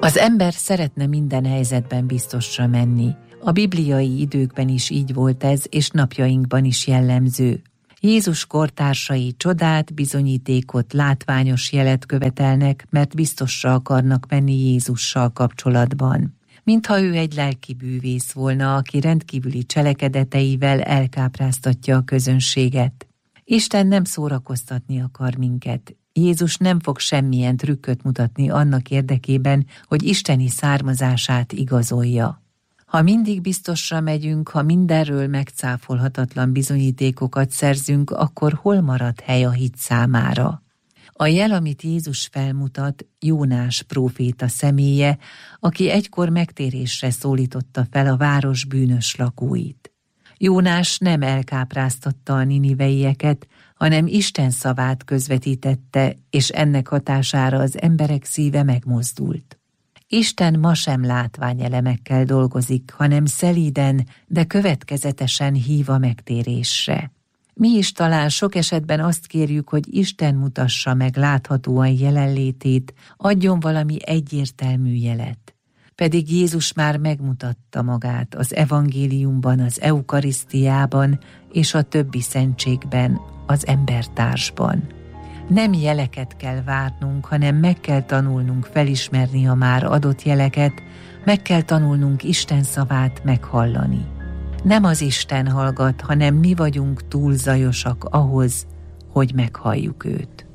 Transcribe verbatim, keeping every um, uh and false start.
Az ember szeretne minden helyzetben biztosra menni. A bibliai időkben is így volt ez, és napjainkban is jellemző. Jézus kortársai csodát, bizonyítékot, látványos jelet követelnek, mert biztosra akarnak menni Jézussal kapcsolatban. Mintha ő egy lelki bűvész volna, aki rendkívüli cselekedeteivel elkápráztatja a közönséget. Isten nem szórakoztatni akar minket. Jézus nem fog semmilyen trükköt mutatni annak érdekében, hogy isteni származását igazolja. Ha mindig biztosra megyünk, ha mindenről megcáfolhatatlan bizonyítékokat szerzünk, akkor hol marad hely a hit számára? A jel, amit Jézus felmutat, Jónás próféta személye, aki egykor megtérésre szólította fel a város bűnös lakóit. Jónás nem elkápráztatta a niniveieket, hanem Isten szavát közvetítette, és ennek hatására az emberek szíve megmozdult. Isten ma sem látványelemekkel dolgozik, hanem szelíden, de következetesen hív a megtérésre. Mi is talán sok esetben azt kérjük, hogy Isten mutassa meg láthatóan jelenlétét, adjon valami egyértelmű jelet. Pedig Jézus már megmutatta magát az evangéliumban, az eukarisztiában és a többi szentségben, az embertársban. Nem jeleket kell várnunk, hanem meg kell tanulnunk felismerni a már adott jeleket, meg kell tanulnunk Isten szavát meghallani. Nem az Isten hallgat, hanem mi vagyunk túl zajosak ahhoz, hogy meghalljuk őt.